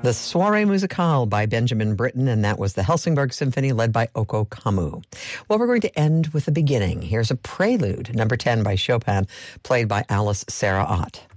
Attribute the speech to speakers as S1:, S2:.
S1: The Soirée Musicale by Benjamin Britten, and that was the Helsingborg Symphony led by Oko Kamu. Well, we're going to end with the beginning. Here's a prelude, number 10 by Chopin, played by Alice Sarah Ott.